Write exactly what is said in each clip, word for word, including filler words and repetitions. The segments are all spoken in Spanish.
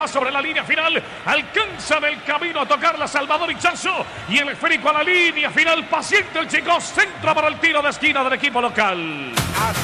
sobre la línea final, alcanza del camino a tocar la Salvador Ichazo y el esférico a la línea final, paciente el chico, centro para el tiro de esquina del equipo local.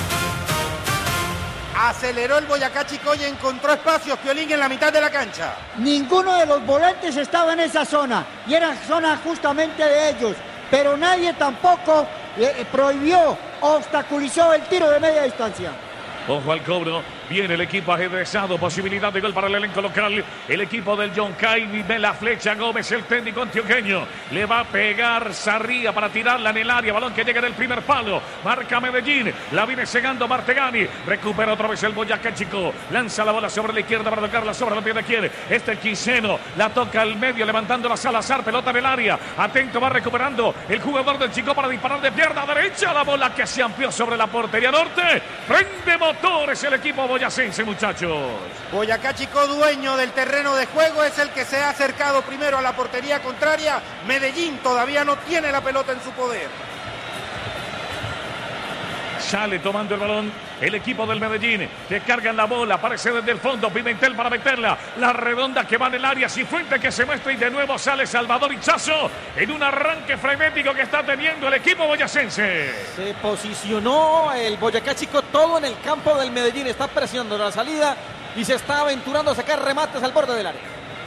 Aceleró el Boyacá Chicó y encontró espacios, Piolín, en la mitad de la cancha. Ninguno de los volantes estaba en esa zona y era zona justamente de ellos, pero nadie tampoco eh, prohibió, obstaculizó el tiro de media distancia. Ojo al cobro, viene el equipo ajedrezado, posibilidad de gol para el elenco local. El equipo del John Caimi, ve la flecha Gómez, el técnico antioqueño. Le va a pegar Sarría para tirarla en el área, balón que llega del primer palo. Marca Medellín, la viene cegando Martegani. Recupera otra vez el Boyacá Chicó. Lanza la bola sobre la izquierda para tocarla sobre la pierna de quién. Este el Quiseno, la toca al medio, levantando la Salazar, pelota en el área. Atento, va recuperando el jugador del Chicó para disparar de pierna derecha. La bola que se amplió sobre la portería norte. Prende motores el equipo boyacense, muchachos. Boyacá Chicó, dueño del terreno de juego, es el que se ha acercado primero a la portería contraria. Medellín todavía no tiene la pelota en su poder. Sale tomando el balón el equipo del Medellín, que cargan la bola, aparece desde el fondo Pimentel para meterla, la redonda que va en el área, Cifuentes que se muestra y de nuevo sale Salvador Ichazo en un arranque frenético que está teniendo el equipo boyacense. Se posicionó el Boyacá Chicó todo en el campo del Medellín, está presionando la salida y se está aventurando a sacar remates al borde del área.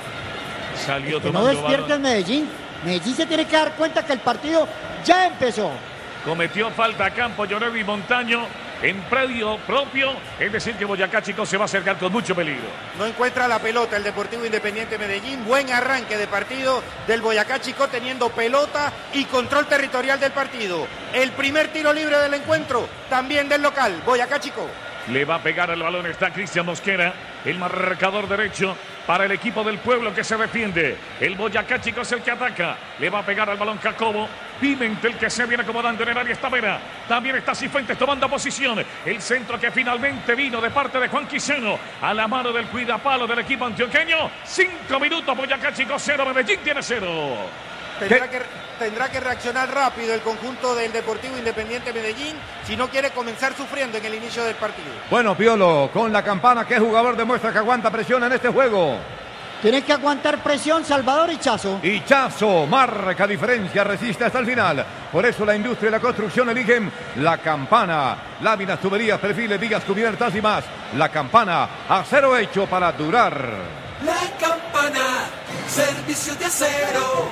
Salió es que tomando no despierta el Medellín, Medellín se tiene que dar cuenta que el partido ya empezó. Cometió falta a campo Yonevi Montaño en predio propio, es decir que Boyacá Chicó se va a acercar con mucho peligro. No encuentra la pelota el Deportivo Independiente Medellín. Buen arranque de partido del Boyacá Chicó, teniendo pelota y control territorial del partido. El primer tiro libre del encuentro, también del local, Boyacá Chicó. Le va a pegar el balón, está Cristian Mosquera, el marcador derecho para el equipo del pueblo que se defiende. El Boyacá Chicó es el que ataca, le va a pegar al balón Jacobo. Pimentel que se viene acomodando en el área, está Vera. También está Cifuentes tomando posición. El centro que finalmente vino de parte de Juan Quiseno a la mano del cuidapalo del equipo antioqueño. Cinco minutos, Boyacá Chicó cero, Medellín tiene cero. Tendrá que, tendrá que reaccionar rápido el conjunto del Deportivo Independiente Medellín si no quiere comenzar sufriendo en el inicio del partido. Bueno, Piolo, con la campana, ¿qué jugador demuestra que aguanta presión en este juego? Tiene que aguantar presión Salvador Ichazo. Ichazo marca diferencia, resiste hasta el final. Por eso la industria y la construcción eligen la campana. Láminas, tuberías, perfiles, vigas cubiertas y más. La campana, acero hecho para durar. La campana, servicio de acero.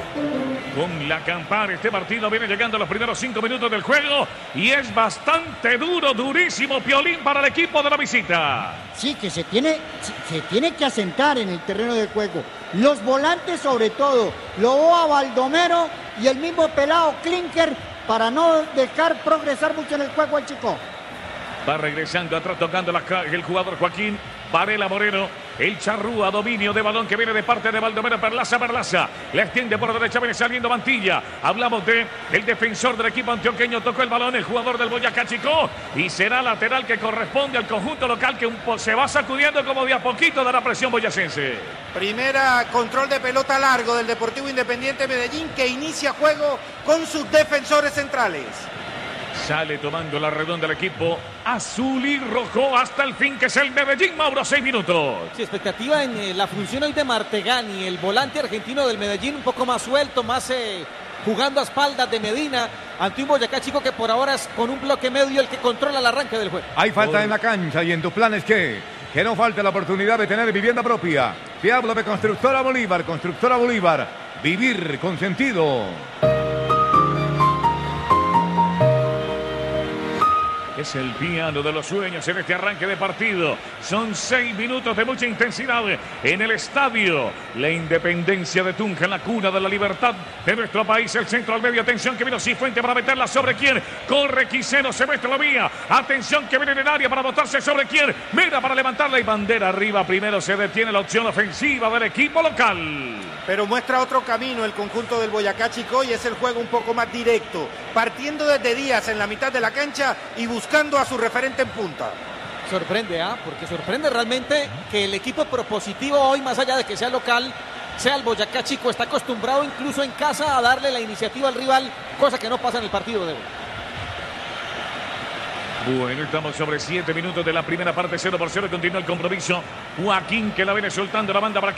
Con la campana, este partido viene llegando a los primeros cinco minutos del juego y es bastante duro, durísimo, Piolín, para el equipo de la visita. Sí, que se tiene, se tiene que asentar en el terreno de juego. Los volantes sobre todo, Loboa, Baldomero y el mismo pelado Klinker, para no dejar progresar mucho en el juego al Chicó. Va regresando atrás, tocando la, el jugador Joaquín Varela Moreno. El charrúa, dominio de balón que viene de parte de Baldomero. Perlaza, Perlaza. Le extiende por derecha, viene saliendo Mantilla. Hablamos de el defensor del equipo antioqueño. Tocó el balón, el jugador del Boyacá Chicó. Y será lateral que corresponde al conjunto local que un po se va sacudiendo como de a poquito de la presión boyacense. Primera control de pelota largo del Deportivo Independiente Medellín, que inicia juego con sus defensores centrales. Sale tomando la redonda el equipo azul y rojo hasta el fin, que es el Medellín, Mauro, seis minutos. Sí, expectativa en eh, la función hoy de Martegani, el volante argentino del Medellín, un poco más suelto, más eh, jugando a espaldas de Medina, ante un Boyacá Chicó que por ahora es con un bloque medio el que controla el arranque del juego. Hay falta en la cancha y en tus planes, ¿qué? Que no falte la oportunidad de tener vivienda propia. Te hablo de Constructora Bolívar, Constructora Bolívar, vivir con sentido. Es el piano de los sueños en este arranque de partido. Son seis minutos de mucha intensidad en el estadio. La Independencia de Tunja, en la cuna de la libertad de nuestro país. El centro al medio. Atención que vino Cifuentes para meterla sobre quién. Corre Quiseno, se muestra la vía. Atención que viene en el área para botarse sobre quién. Mira para levantarla y bandera arriba. Primero se detiene la opción ofensiva del equipo local. Pero muestra otro camino el conjunto del Boyacá Chicó y es el juego un poco más directo. Partiendo desde Díaz en la mitad de la cancha y buscando a su referente en punta. Sorprende, ¿ah? ¿eh? Porque sorprende realmente que el equipo propositivo hoy, más allá de que sea local, sea el Boyacá Chicó. Está acostumbrado incluso en casa a darle la iniciativa al rival, cosa que no pasa en el partido de hoy. Bueno, estamos sobre siete minutos de la primera parte, cero por cero. Continúa el compromiso. Joaquín que la viene soltando la banda para